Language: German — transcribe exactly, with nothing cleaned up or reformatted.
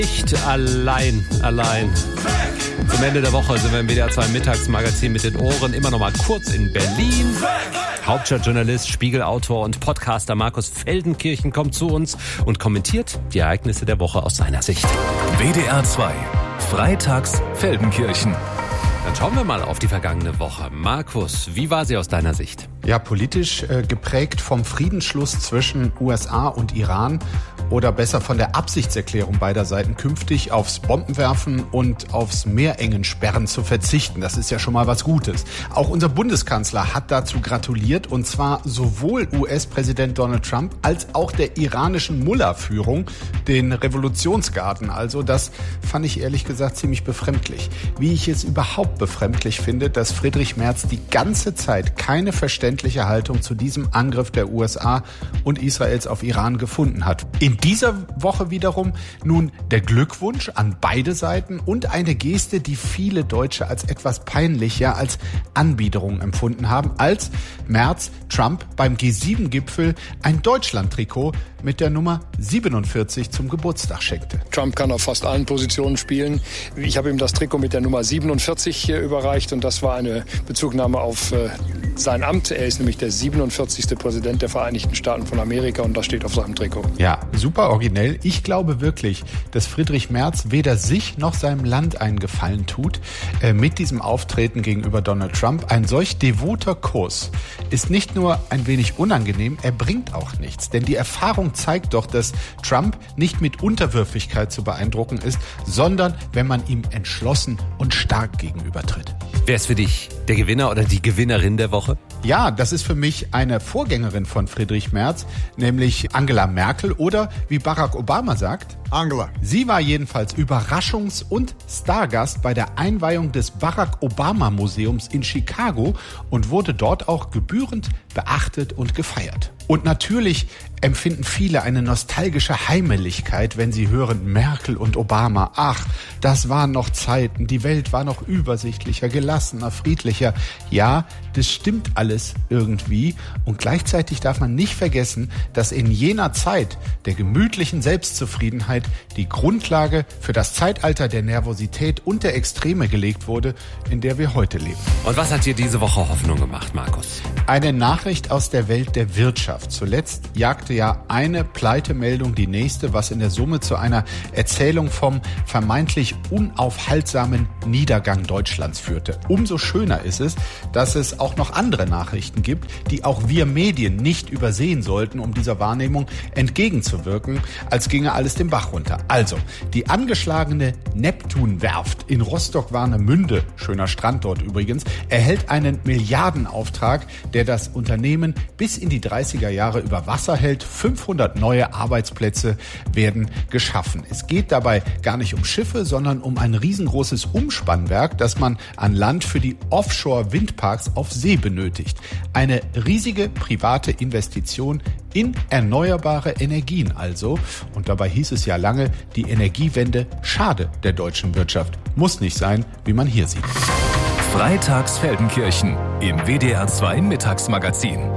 Nicht allein, allein. Zum Ende der Woche sind wir im W D R zwei Mittagsmagazin mit den Ohren immer noch mal kurz in Berlin. Hauptstadtjournalist, Spiegelautor und Podcaster Markus Feldenkirchen kommt zu uns und kommentiert die Ereignisse der Woche aus seiner Sicht. W D R zwei, Freitags Feldenkirchen. Dann schauen wir mal auf die vergangene Woche. Markus, wie war sie aus deiner Sicht? Ja, politisch äh, geprägt vom Friedensschluss zwischen U S A und Iran oder besser von der Absichtserklärung beider Seiten, künftig aufs Bombenwerfen und aufs Meerengensperren zu verzichten. Das ist ja schon mal was Gutes. Auch unser Bundeskanzler hat dazu gratuliert, und zwar sowohl U S-Präsident Donald Trump als auch der iranischen Mullah-Führung, den Revolutionsgarden. Also das fand ich ehrlich gesagt ziemlich befremdlich. Wie ich es überhaupt befremdlich finde, dass Friedrich Merz die ganze Zeit keine verständliche Haltung zu diesem Angriff der U S A und Israels auf Iran gefunden hat. In dieser Woche wiederum nun der Glückwunsch an beide Seiten und eine Geste, die viele Deutsche als etwas peinlich, ja als Anbiederung empfunden haben, als Merz Trump beim G sieben Gipfel ein Deutschland-Trikot mit der Nummer siebenundvierzig zum Geburtstag schenkte. Trump kann auf fast allen Positionen spielen. Ich habe ihm das Trikot mit der Nummer siebenundvierzig überreicht, und das war eine Bezugnahme auf äh, sein Amt. Er ist nämlich der siebenundvierzigste Präsident der Vereinigten Staaten von Amerika, und das steht auf seinem Trikot. Ja, super originell. Ich glaube wirklich, dass Friedrich Merz weder sich noch seinem Land einen Gefallen tut äh, mit diesem Auftreten gegenüber Donald Trump. Ein solch devoter Kurs ist nicht nur ein wenig unangenehm, er bringt auch nichts. Denn die Erfahrung zeigt doch, dass Trump nicht mit Unterwürfigkeit zu beeindrucken ist, sondern wenn man ihm entschlossen und stark gegenübertritt. Wer ist für dich der Gewinner oder die Gewinnerin der Woche? Ja, das ist für mich eine Vorgängerin von Friedrich Merz, nämlich Angela Merkel oder wie Barack Obama sagt, Angela. Sie war jedenfalls Überraschungs- und Stargast bei der Einweihung des Barack Obama Museums in Chicago und wurde dort auch gebührend beachtet und gefeiert. Und natürlich empfinden viele eine nostalgische Heimeligkeit, wenn sie hören Merkel und Obama. Ach, das waren noch Zeiten, die Welt war noch übersichtlicher, gelassener, friedlicher. Ja, das stimmt alles irgendwie. Und gleichzeitig darf man nicht vergessen, dass in jener Zeit der gemütlichen Selbstzufriedenheit die Grundlage für das Zeitalter der Nervosität und der Extreme gelegt wurde, in der wir heute leben. Und was hat dir diese Woche Hoffnung gemacht, Markus? Eine Nachricht aus der Welt der Wirtschaft. Zuletzt jagte ja eine Pleitemeldung die nächste, was in der Summe zu einer Erzählung vom vermeintlich unaufhaltsamen Niedergang Deutschlands führte. Umso schöner ist es, dass es auch noch andere Nachrichten gibt, die auch wir Medien nicht übersehen sollten, um dieser Wahrnehmung entgegenzuwirken, als ginge alles den Bach runter. Also, die angeschlagene Neptunwerft in Rostock-Warnemünde, schöner Strand dort übrigens, erhält einen Milliardenauftrag, der das Unternehmen bis in die dreißiger Jahre über Wasser hält. fünfhundert neue Arbeitsplätze werden geschaffen. Es geht dabei gar nicht um Schiffe, sondern um ein riesengroßes Umspannwerk, das man an Land für die Offshore-Windparks auf See benötigt. Eine riesige private Investition in erneuerbare Energien also. Und dabei hieß es ja lange, die Energiewende schade der deutschen Wirtschaft. Muss nicht sein, wie man hier sieht. Freitags Feldenkirchen im W D R zwei Mittagsmagazin.